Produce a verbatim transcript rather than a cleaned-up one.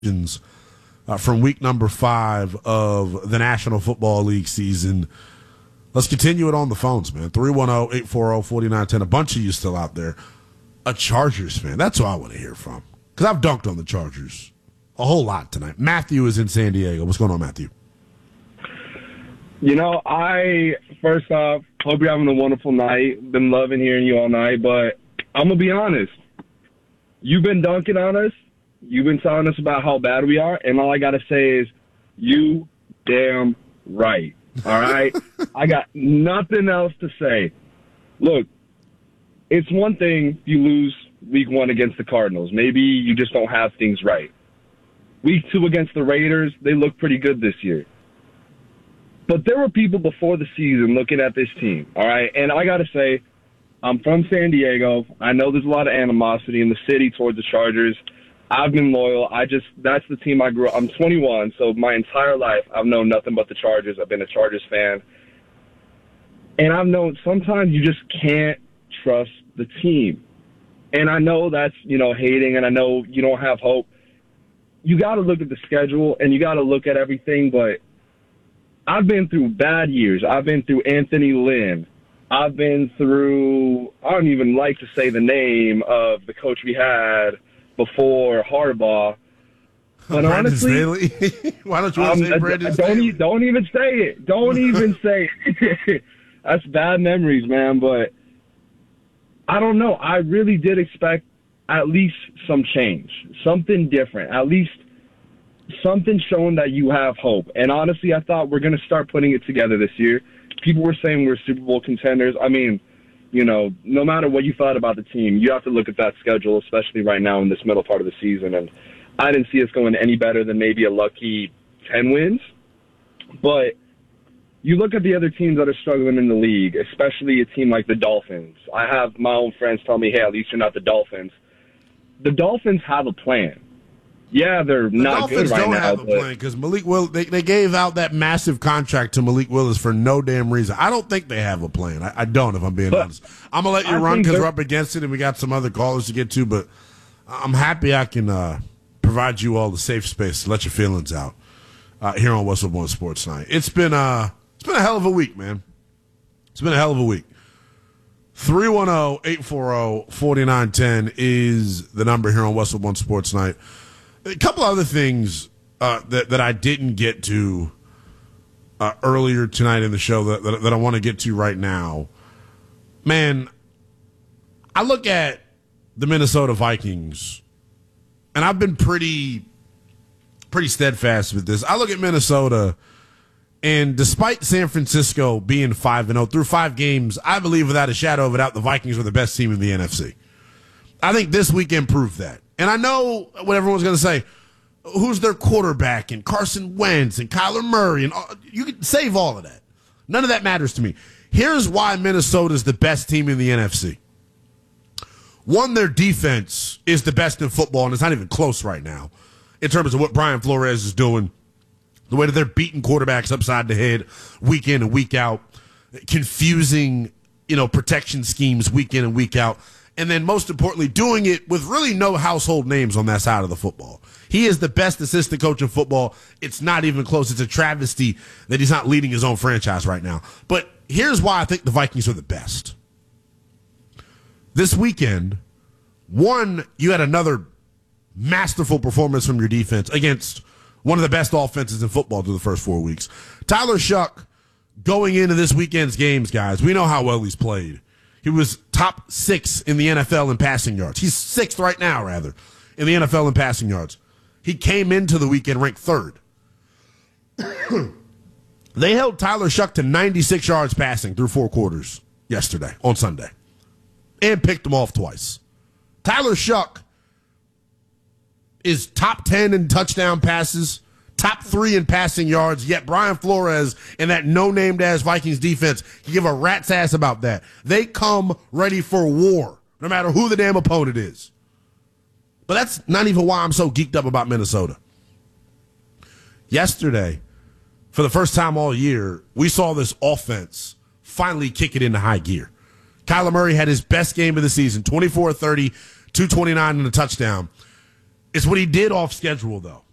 uh, from week number five of the National Football League season. Let's continue it on the phones, man. three one zero, eight four zero, four nine one zero. A bunch of you still out there. A Chargers fan. That's who I want to hear from. Because I've dunked on the Chargers a whole lot tonight. Matthew is in San Diego. What's going on, Matthew? You know, I, first off, hope you're having a wonderful night. Been loving hearing you all night. But I'm going to be honest. You've been dunking on us. You've been telling us about how bad we are. And all I got to say is, you damn right. All right? I got nothing else to say. Look, it's one thing if you lose week one against the Cardinals. Maybe you just don't have things right. Week two against the Raiders, they look pretty good this year. But there were people before the season looking at this team, all right? And I got to say, I'm from San Diego. I know there's a lot of animosity in the city towards the Chargers. I've been loyal. I just, that's the team I grew up. I'm twenty-one, so my entire life I've known nothing but the Chargers. I've been a Chargers fan. And I've known sometimes you just can't trust the team. And I know that's, you know, hating, and I know you don't have hope. You got to look at the schedule, and you got to look at everything, but I've been through bad years. I've been through Anthony Lynn. I've been through, I don't even like to say the name of the coach we had before Harbaugh. But Brandon honestly, Staley? Why don't you want to um, say Brandon don't, Staley? e- don't even say it. Don't even say it. That's bad memories, man. But I don't know. I really did expect at least some change, something different, at least something showing that you have hope. And honestly, I thought we're going to start putting it together this year. People were saying we're Super Bowl contenders. I mean, you know, no matter what you thought about the team, you have to look at that schedule, especially right now in this middle part of the season. And I didn't see us going any better than maybe a lucky ten wins. But you look at the other teams that are struggling in the league, especially a team like the Dolphins. I have my own friends tell me, hey, at least you're not the Dolphins. The Dolphins have a plan. Yeah, they're the not Dolphins good right don't now. have a but plan because Malik Will they, they gave out that massive contract to Malik Willis for no damn reason. I don't think they have a plan. I, I don't, if I'm being But honest. I'm gonna let you I run think because they're- we're up against it and we got some other callers to get to. But I'm happy I can uh, provide you all the safe space to let your feelings out uh, here on What's Up on Sports Night. It's been uh, it's been a hell of a week, man. It's been a hell of a week. three one zero, eight four zero, four nine one zero is the number here on What's Up on Sports Night. A couple other things uh, that that I didn't get to uh, earlier tonight in the show that, that, that I want to get to right now. Man, I look at the Minnesota Vikings, and I've been pretty pretty steadfast with this. I look at Minnesota, and despite San Francisco being five and zero through five games, I believe without a shadow of a doubt the Vikings were the best team in the N F C. I think this weekend proved that. And I know what everyone's going to say. Who's their quarterback and Carson Wentz and Kyler Murray? And all, you can save all of that. None of that matters to me. Here's why Minnesota's the best team in the N F C. One, their defense is the best in football, and it's not even close right now in terms of what Brian Flores is doing, the way that they're beating quarterbacks upside the head week in and week out, confusing, you know, protection schemes week in and week out. And then most importantly, doing it with really no household names on that side of the football. He is the best assistant coach in football. It's not even close. It's a travesty that he's not leading his own franchise right now. But here's why I think the Vikings are the best. This weekend, one, you had another masterful performance from your defense against one of the best offenses in football through the first four weeks. Tyler Shuck, going into this weekend's games, guys, we know how well he's played. He was top six in the N F L in passing yards. He's sixth right now, rather, in the N F L in passing yards. He came into the weekend ranked third. They held Tyler Shuck to ninety-six yards passing through four quarters yesterday, on Sunday, and picked him off twice. Tyler Shuck is top ten in touchdown passes, top three in passing yards, yet Brian Flores and that no-named-ass Vikings defense can give a rat's ass about that. They come ready for war, no matter who the damn opponent is. But that's not even why I'm so geeked up about Minnesota. Yesterday, for the first time all year, we saw this offense finally kick it into high gear. Kyler Murray had his best game of the season, twenty-four thirty, two twenty-nine and a touchdown. It's what he did off schedule, though.